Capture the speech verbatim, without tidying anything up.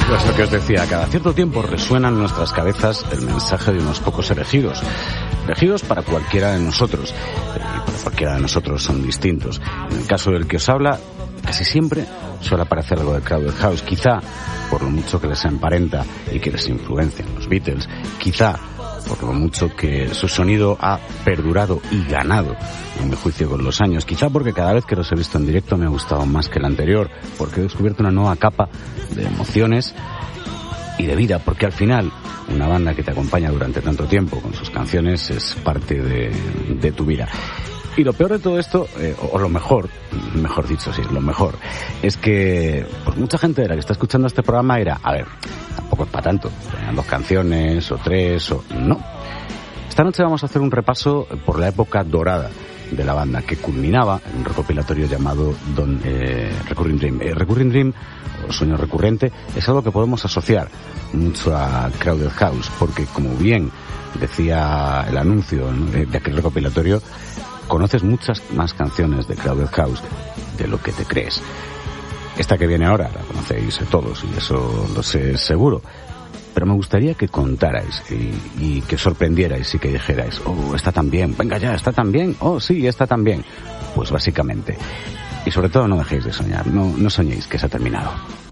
Pues lo que os decía, cada cierto tiempo resuena en nuestras cabezas el mensaje de unos pocos elegidos. Elegidos para cualquiera de nosotros. Y para cualquiera de nosotros son distintos. En el caso del que os habla, casi siempre suele aparecer algo de Crowded House. Quizá por lo mucho que les emparenta y que les influencian los Beatles. Quizá por lo mucho que su sonido ha perdurado y ganado, en mi juicio, con los años. Quizá porque cada vez que los he visto en directo me ha gustado más que el anterior, porque he descubierto una nueva capa de emociones y de vida, porque al final una banda que te acompaña durante tanto tiempo con sus canciones es parte de, de tu vida. Y lo peor de todo esto, eh, o lo mejor, mejor dicho, sí, lo mejor, es que pues mucha gente de la que está escuchando este programa era, a ver, tampoco es para tanto, tenían dos canciones o tres o... No. Esta noche vamos a hacer un repaso por la época dorada de la banda, que culminaba en un recopilatorio llamado Don, eh, Recurring Dream. Eh, Recurring Dream, o Sueño Recurrente, es algo que podemos asociar mucho a Crowded House, porque como bien decía el anuncio, ¿no?, de, de aquel recopilatorio, conoces muchas más canciones de Crowded House de lo que te crees. Esta que viene ahora la conocéis todos y eso lo sé seguro. Pero me gustaría que contarais y, y que sorprendierais y que dijerais, oh, está tan bien, venga ya, está tan bien, oh, sí, está tan bien. Pues básicamente. Y sobre todo no dejéis de soñar, no, no soñéis que se ha terminado.